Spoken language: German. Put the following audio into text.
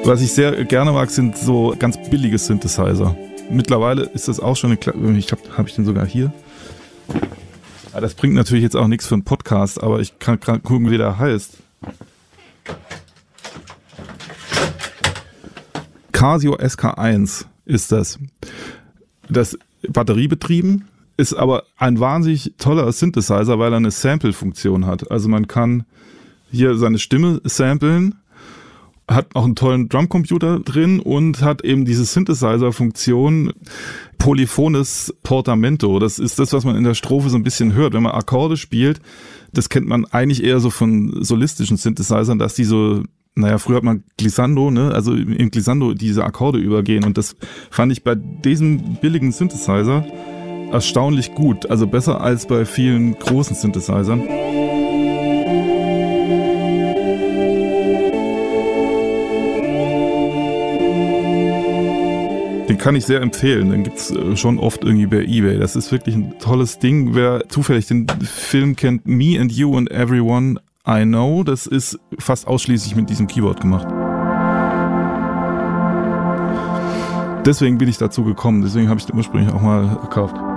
Was ich sehr gerne mag, sind so ganz billige Synthesizer. Mittlerweile ist das auch schon eine habe ich den sogar hier. Ja, das bringt natürlich jetzt auch nichts für einen Podcast, aber ich kann gerade gucken, wie der heißt. Casio SK1 ist das. Das batteriebetrieben, ist aber ein wahnsinnig toller Synthesizer, weil er eine Sample-Funktion hat. Also man kann hier seine Stimme samplen, hat auch einen tollen Drumcomputer drin und hat eben diese Synthesizer-Funktion polyphones Portamento. Das ist das, was man in der Strophe so ein bisschen hört. Wenn man Akkorde spielt, das kennt man eigentlich eher so von solistischen Synthesizern, dass die so, früher hat man Glissando, ne? Also im Glissando diese Akkorde übergehen. Und das fand ich bei diesem billigen Synthesizer erstaunlich gut. Also besser als bei vielen großen Synthesizern. Den kann ich sehr empfehlen. Den gibt's schon oft irgendwie bei eBay. Das ist wirklich ein tolles Ding. Wer zufällig den Film kennt, Me and You and Everyone I Know, das ist fast ausschließlich mit diesem Keyboard gemacht. Deswegen bin ich dazu gekommen. Deswegen habe ich den ursprünglich auch mal gekauft.